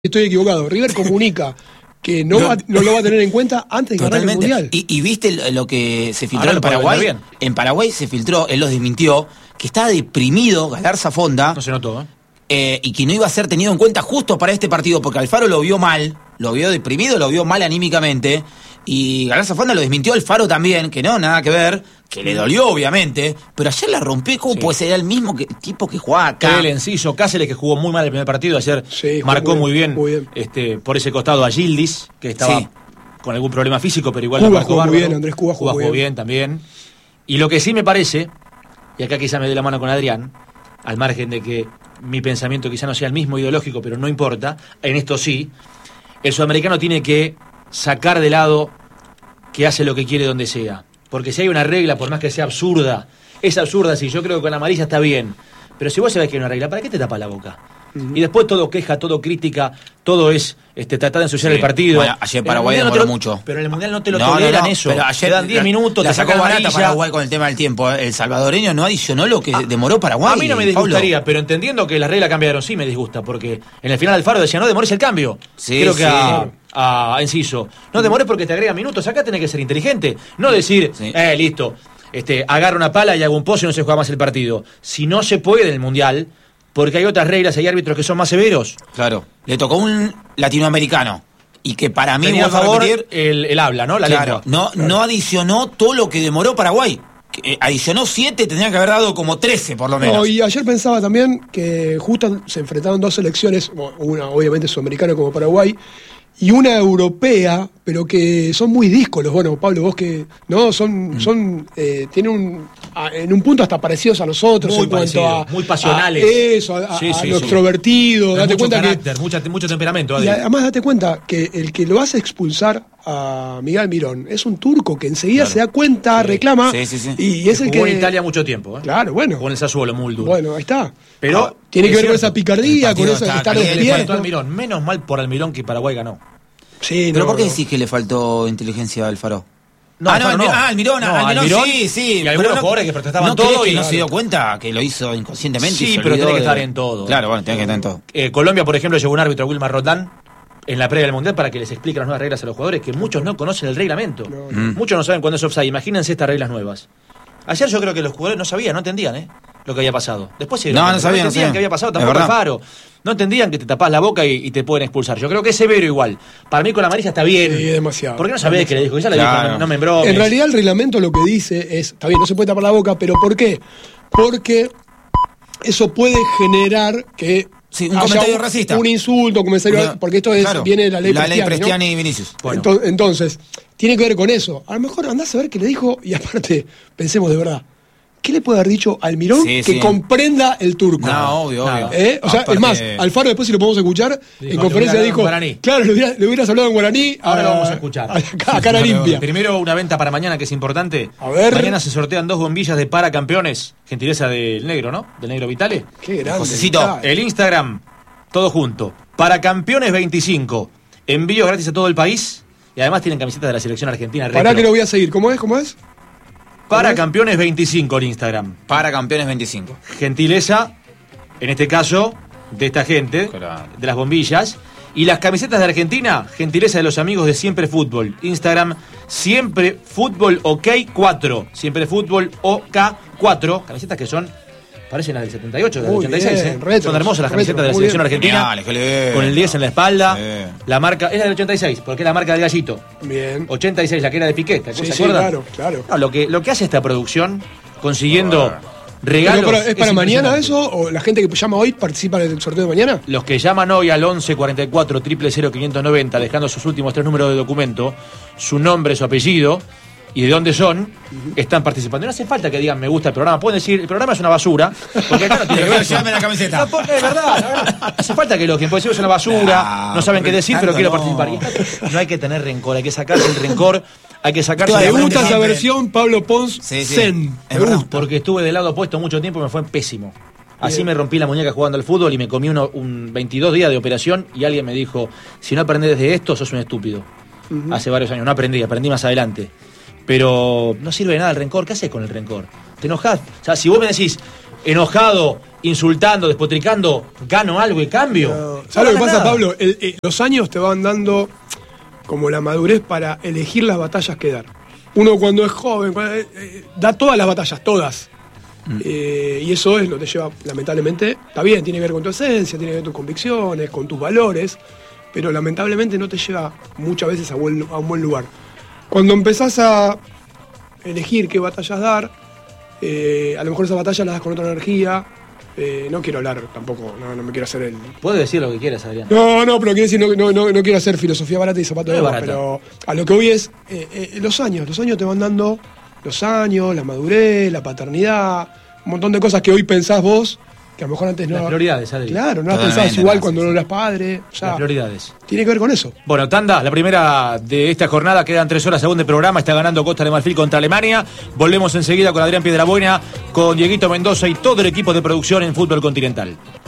estoy equivocado. River comunica que no lo va a tener en cuenta antes de ganar el Mundial. Y viste lo que se filtró en Paraguay. En Paraguay se filtró, él los desmintió, que estaba deprimido Galarza Fonda. No se notó, y que no iba a ser tenido en cuenta justo para este partido, porque Alfaro lo vio mal, lo vio deprimido, lo vio mal anímicamente. Y Galarza Fonda lo desmintió, Alfaro también, que no, nada que ver, que le dolió obviamente, pero ayer la rompió. ¿Cómo puede ser? Era el mismo tipo que jugaba acá. El Enciso Cáceres, que jugó muy mal el primer partido, ayer marcó muy bien. Por ese costado a Gildis, que estaba con algún problema físico, pero igual Cuba la marcó jugó bárbaro. muy bien, Andrés Cuba jugó bien también. Y lo que sí me parece, y acá quizá me dé la mano con Adrián, al margen de que mi pensamiento quizá no sea el mismo ideológico, pero no importa, en esto sí, el sudamericano tiene que sacar de lado que hace lo que quiere donde sea. Porque si hay una regla, por más que sea absurda, es absurda, sí, yo creo que con amarilla está bien. Pero si vos sabés que hay una regla, ¿para qué te tapas la boca? Y después todo queja, todo crítica, todo es tratar de ensuciar el partido. Bueno, ayer Paraguay demoró mucho. Pero en el Mundial no te lo toleran eso. Pero ayer te dan 10 minutos, la te sacó sacan barata amarilla. Paraguay con el tema del tiempo. El salvadoreño no adicionó lo que demoró Paraguay. A mí no me disgustaría, pero entendiendo que las reglas cambiaron, sí me disgusta, porque en el final Alfaro decía, no demores el cambio. Creo que a Enciso. No demores porque te agrega minutos. Acá tenés que ser inteligente. No decir, listo, agarra una pala y hago un pozo y no se juega más el partido. Si no se puede en el Mundial, porque hay otras reglas, hay árbitros que son más severos. Claro. Le tocó un latinoamericano. Y que para mí, tenía a favor el habla, ¿no? La lengua. No adicionó todo lo que demoró Paraguay. Adicionó 7, tendría que haber dado como 13 por lo menos. No, y ayer pensaba también que justo se enfrentaron dos selecciones, una obviamente sudamericana como Paraguay, y una europea, pero que son muy díscolos. Bueno, Pablo, vos que no tienen en un punto hasta parecidos a nosotros muy en cuanto a muy pasionales. A lo extrovertido. Date cuenta carácter, mucho temperamento. Y además date cuenta que el que lo hace expulsar a Miguel Mirón es un turco que enseguida se da cuenta, reclama. Y es el que jugó en Italia mucho tiempo. Claro, bueno. Con el Sassuolo, muy duro. Bueno, ahí está. Pero tiene que ver con esa picardía, con eso de estar despierto. Almirón. Menos mal por Almirón que Paraguay ganó. Sí, ¿Pero por qué decís que le faltó inteligencia a Alfaro? Almirón, sí. Y algunos jugadores que protestaban todo y no se dio cuenta que lo hizo inconscientemente. Sí, pero tiene que estar en todo. Claro, bueno, tiene que estar en todo. Colombia, por ejemplo, llevó un árbitro, Wilmar Roldán, en la previa del Mundial para que les explique las nuevas reglas a los jugadores, que muchos no conocen el reglamento. Muchos no saben cuándo es offside. Imagínense estas reglas nuevas. Ayer yo creo que los jugadores no sabían, no entendían lo que había pasado. Después no sabían qué había pasado, tampoco Alfaro. No entendían que te tapás la boca y te pueden expulsar. Yo creo que es severo igual. Para mí con la amarilla está bien. Sí, demasiado. ¿Por qué no sabés que le dijo? Ya le dijo, no me embromes. En realidad el reglamento lo que dice es, está bien, no se puede tapar la boca, pero ¿por qué? Porque eso puede generar que un comentario racista. Un insulto, un comentario, porque esto viene de la ley Prestiani, y Vinicius. Bueno. Entonces, tiene que ver con eso. A lo mejor andás a ver qué le dijo, y aparte, pensemos de verdad, ¿qué le puede haber dicho a Almirón que comprenda el turco? No, obvio. O sea, es más, Alfaro después si lo podemos escuchar, en conferencia dijo, claro, le hubieras hablado en guaraní. Ahora lo vamos a escuchar. A cara limpia. Primero una venta para mañana que es importante. A ver. Mañana se sortean 2 bombillas de para campeones. Gentileza del negro, ¿no? Del negro Vitale. Qué grande. Josecito. El Instagram, todo junto. Para campeones 25. Envíos gratis a todo el país. Y además tienen camisetas de la selección argentina. Pará que lo voy a seguir. ¿Cómo es? Para campeones 25 en Instagram. Para campeones 25. Gentileza, en este caso, de esta gente, de las bombillas. Y las camisetas de Argentina, gentileza de los amigos de Siempre Fútbol. Instagram, Siempre Fútbol OK 4. Siempre Fútbol OK 4. Camisetas que son, parecen las del 78, del 86. Retro, son hermosas las camisetas de la selección argentina. Genial, con el 10 en la espalda. La marca, es la del 86, porque es la marca del Gallito. Bien. 86, la que era de Piqué, ¿se acuerdan? Claro. No, lo que hace esta producción, consiguiendo regalos. ¿Es para mañana eso? ¿O la gente que llama hoy participa en el sorteo de mañana? Los que llaman hoy al 11 44 000 590, dejando sus últimos 3 números de documento, su nombre, su apellido y de dónde son, están participando. No hace falta que digan me gusta el programa. Pueden decir, el programa es una basura, porque acá no tiene que ver. Llévame la camiseta. No, es verdad. Hace falta que lo que puede decir es una basura, no saben qué decir, pero quiero participar. No hay que tener rencor, hay que sacarse el rencor, hay que sacarse Me gusta esa versión, Pablo Pons, Zen. Me gusta, porque estuve del lado opuesto mucho tiempo y me fue pésimo. Así me rompí la muñeca jugando al fútbol y me comí un 22 días de operación y alguien me dijo, si no aprendés de esto, sos un estúpido. Hace varios años, no aprendí más adelante. Pero no sirve de nada el rencor. ¿Qué haces con el rencor? Te enojás. O sea, si vos me decís, enojado, insultando, despotricando, gano algo y cambio. No. ¿Sabes lo que pasa, nada. Pablo? Los años te van dando como la madurez para elegir las batallas que dar. Uno cuando es joven da todas las batallas, todas. Y eso es lo que te lleva, lamentablemente, está bien, tiene que ver con tu esencia, tiene que ver con tus convicciones, con tus valores, pero lamentablemente no te lleva muchas veces a un buen lugar. Cuando empezás a elegir qué batallas dar, a lo mejor esa batalla la das con otra energía. No quiero hablar tampoco, no me quiero hacer el... Puedes decir lo que quieras, Adrián. No, pero quiero decir, no quiero hacer filosofía barata y zapato de No es agua, barata. pero a lo que voy es, los años te van dando los años, la madurez, la paternidad, un montón de cosas que hoy pensás vos, que a lo mejor antes no... Las prioridades, Adri. Claro, no las Totalmente, pensabas igual no, cuando sí, no sí. eras padre, o sea, Las prioridades. tiene que ver con eso. Bueno, tanda, la primera de esta jornada, quedan 3 horas según el programa, está ganando Costa de Marfil contra Alemania. Volvemos enseguida con Adrián Piedrabuena, con Dieguito Mendoza y todo el equipo de producción en Fútbol Continental.